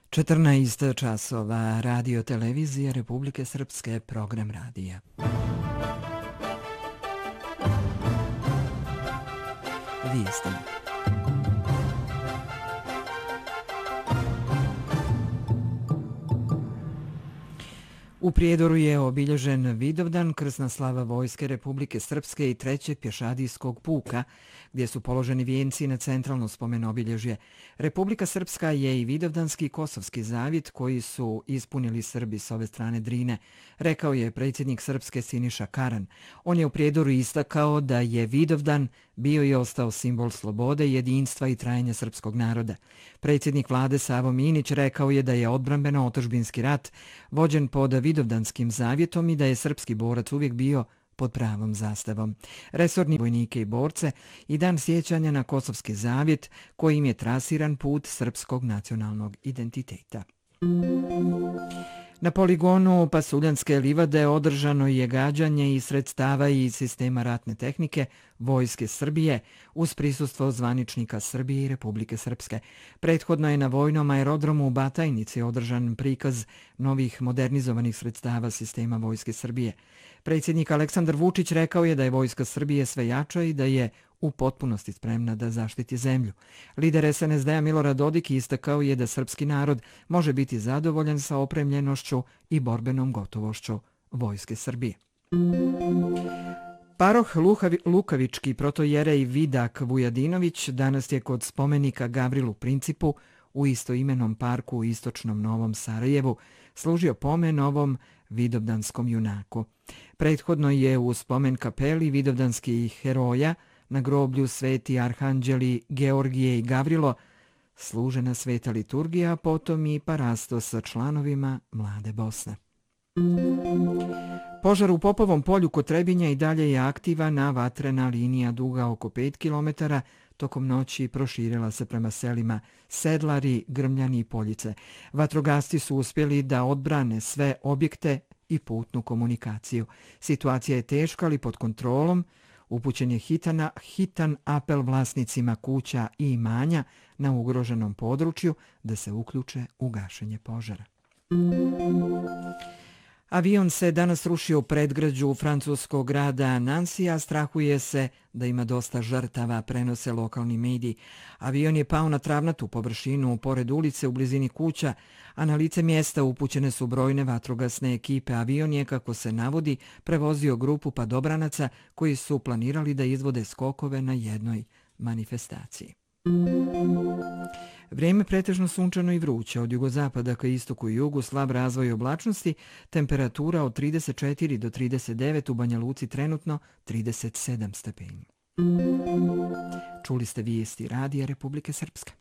14 časova, radio televizija Republike Srpske, program radija. Vijesti. U Prijedoru je obilježen Vidovdan, krsna slava Vojske Republike Srpske i 3. pješadijskog puka, gdje su položeni vijenci na centralno spomen obilježje. Republika Srpska je i Vidovdanski kosovski zavjet koji su ispunili Srbi s ove strane Drine, rekao je predsjednik Srpske Siniša Karan. On je u Prijedoru istakao da je Vidovdan bio i ostao simbol slobode, jedinstva i trajanja srpskog naroda. Predsjednik vlade Savo Minić rekao je da je odbrambeno-otadžbinski rat vođen pod Vidovdanskim zavjetom i da je srpski borac uvijek bio pod pravom zastavom. Resorni vojnike i borce i dan sjećanja na kosovski zavjet kojim je trasiran put srpskog nacionalnog identiteta. Na poligonu Pasuljanske livade održano je gađanje iz sredstava i sistema ratne tehnike Vojske Srbije uz prisustvo zvaničnika Srbije i Republike Srpske. Prethodno je na vojnom aerodromu u Batajnici održan prikaz novih modernizovanih sredstava sistema Vojske Srbije. Predsjednik Aleksandar Vučić rekao je da je Vojska Srbije sve jača i da je u potpunosti spremna da zaštiti zemlju. Lider SNSD-a Milorad Dodik istakao je da srpski narod može biti zadovoljan sa opremljenošću i borbenom gotovošću Vojske Srbije. Paroh Lukavički protojerej Vidak Vujadinović danas je kod spomenika Gavrilu Principu u istoimenom parku u istočnom Novom Sarajevu služio pomen ovom vidovdanskom junaku. Prethodno je u spomen kapeli vidovdanskih heroja na groblju Sveti Arhanđeli Georgije i Gavrilo služena sveta liturgija, a potom i parasto sa članovima Mlade Bosne. Požar u Popovom polju kod Trebinja i dalje je aktivan, a vatrena linija duga oko 5 km tokom noći proširila se prema selima Sedlari, Grmljani i Poljice. Vatrogasci su uspjeli da odbrane sve objekte i putnu komunikaciju. Situacija je teška, ali pod kontrolom. Upućen je hitan apel vlasnicima kuća i imanja na ugroženom području da se uključe u gašenje požara. Avion se danas rušio u predgrađu francuskog grada Nancy, a strahuje se da ima dosta žrtava, prenose lokalni mediji. Avion je pao na travnatu površinu pored ulice u blizini kuća, a na lice mjesta upućene su brojne vatrogasne ekipe. Avion je, kako se navodi, prevozio grupu padobranaca koji su planirali da izvode skokove na jednoj manifestaciji. Vrijeme pretežno sunčano i vruće, od jugozapada ka istoku i jugu slab razvoj oblačnosti, temperatura od 34 do 39, u Banja Luci trenutno 37 stepeni. Čuli ste vijesti Radija Republike Srpske.